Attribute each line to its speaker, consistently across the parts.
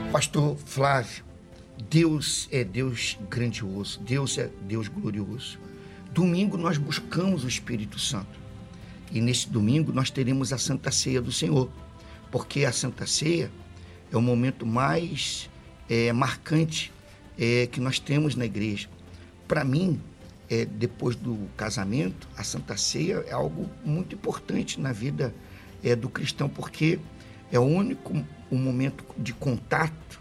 Speaker 1: Pastor Flávio, Deus é Deus grandioso, Deus é Deus glorioso. Domingo nós buscamos o Espírito Santo e nesse domingo nós teremos a Santa Ceia do Senhor, porque a Santa Ceia é o momento mais marcante que nós temos na igreja. Para mim, depois do casamento, a Santa Ceia é algo muito importante na vida do cristão, porque é o momento de contato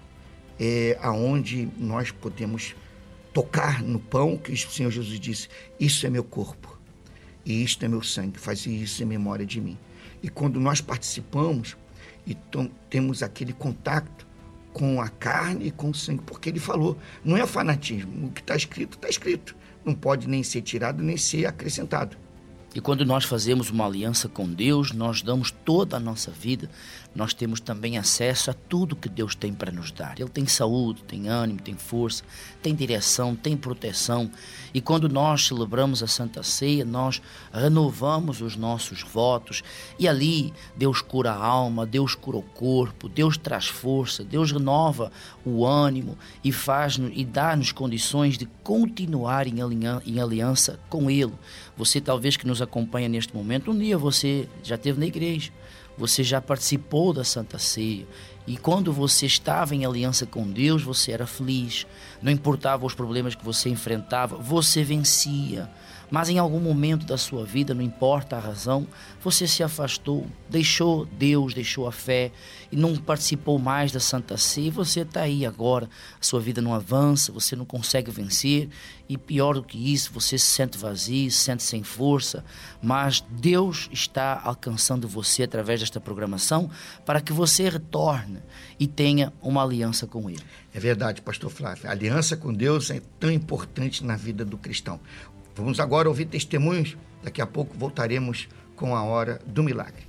Speaker 1: aonde nós podemos tocar no pão, que o Senhor Jesus disse: isso é meu corpo e isto é meu sangue, faz isso em memória de mim. E quando nós participamos e temos aquele contato com a carne e com o sangue, porque ele falou, não é fanatismo, o que está escrito, não pode nem ser tirado nem ser acrescentado.
Speaker 2: E quando nós fazemos uma aliança com Deus, nós damos toda a nossa vida, nós temos também acesso a tudo que Deus tem para nos dar. Ele tem saúde, tem ânimo, tem força, tem direção, tem proteção. E quando nós celebramos a Santa Ceia, nós renovamos os nossos votos. E ali Deus cura a alma, Deus cura o corpo, Deus traz força, Deus renova o ânimo e dá-nos condições de continuar em aliança com Ele. Você talvez que nos acompanha neste momento, um dia você já esteve na igreja, você já participou da Santa Ceia, e quando você estava em aliança com Deus, você era feliz, não importava os problemas que você enfrentava, você vencia. Mas em algum momento da sua vida, não importa a razão, você se afastou, deixou Deus, deixou a fé e não participou mais da Santa Ceia. Você está aí agora, a sua vida não avança, você não consegue vencer e pior do que isso, você se sente vazio, se sente sem força. Mas Deus está alcançando você através desta programação para que você retorne e tenha uma aliança com Ele.
Speaker 1: É verdade, pastor Flávio, a aliança com Deus é tão importante na vida do cristão. Vamos agora ouvir testemunhos, daqui a pouco voltaremos com a Hora do Milagre.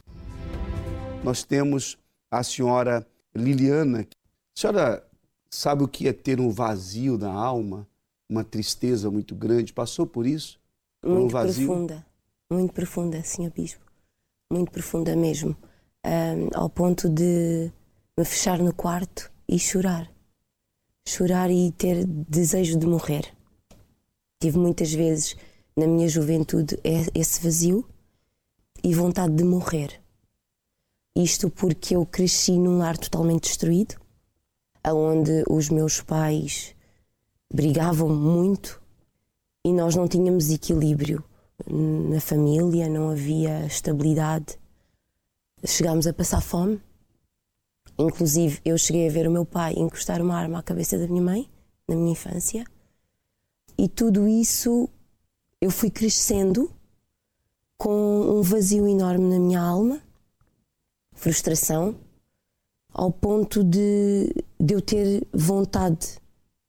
Speaker 3: Nós temos a senhora Liliana. A senhora sabe o que é ter um vazio na alma, uma tristeza muito grande? Passou por isso?
Speaker 4: Muito profunda, senhor Bispo. Muito profunda mesmo. Ao ponto de me fechar no quarto e chorar. Chorar e ter desejo de morrer. Tive muitas vezes na minha juventude esse vazio e vontade de morrer. Isto porque eu cresci num lar totalmente destruído, onde os meus pais brigavam muito e nós não tínhamos equilíbrio na família, não havia estabilidade. Chegámos a passar fome. Inclusive, eu cheguei a ver o meu pai encostar uma arma à cabeça da minha mãe, na minha infância. E tudo isso, eu fui crescendo com um vazio enorme na minha alma, frustração, ao ponto de eu ter vontade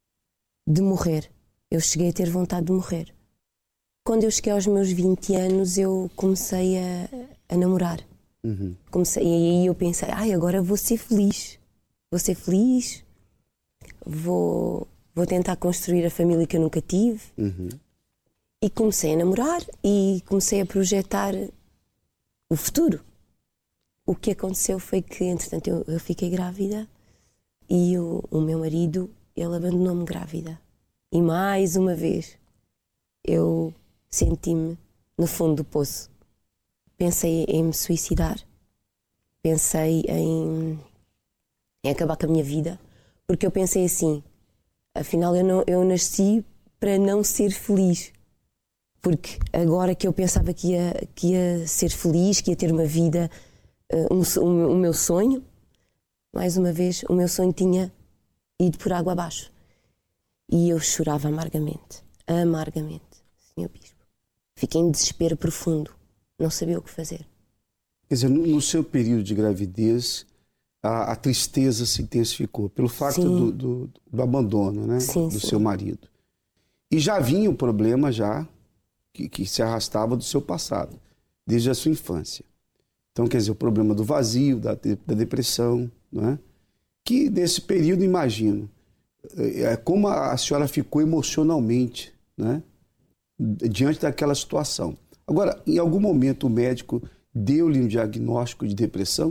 Speaker 4: de morrer. Eu cheguei a ter vontade de morrer. Quando eu cheguei aos meus 20 anos, eu comecei a namorar.
Speaker 3: Uhum.
Speaker 4: E aí eu pensei, agora vou ser feliz. Vou tentar construir a família que eu nunca tive.
Speaker 3: Uhum.
Speaker 4: E comecei a namorar e comecei a projetar o futuro. O que aconteceu foi que, entretanto, eu fiquei grávida e o meu marido, ele abandonou-me grávida. E mais uma vez, eu senti-me no fundo do poço. Pensei em me suicidar. Pensei em acabar com a minha vida. Porque eu pensei assim, afinal eu nasci para não ser feliz. Porque agora que eu pensava que ia ser feliz, que ia ter uma vida, o meu sonho, mais uma vez, o meu sonho tinha ido por água abaixo. E eu chorava amargamente, senhor Bispo. Fiquei em desespero profundo, não sabia o que fazer.
Speaker 3: Quer dizer, no seu período de gravidez, a tristeza se intensificou pelo facto do abandono, né? Do seu marido. E já vinha um problema que se arrastava do seu passado, desde a sua infância. Então, quer dizer, o problema do vazio, da depressão, não é? Que nesse período, imagino, como a senhora ficou emocionalmente, né? Diante daquela situação. Agora, em algum momento o médico deu-lhe um diagnóstico de depressão?